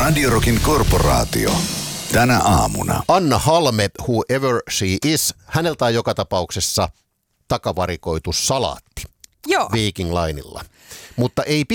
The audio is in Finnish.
Radio Rockin korporaatio. Tänä aamuna. Anna Halme, whoever she is, häneltä on joka tapauksessa takavarikoitu salaatti. Joo. Viking Linella. Mutta ei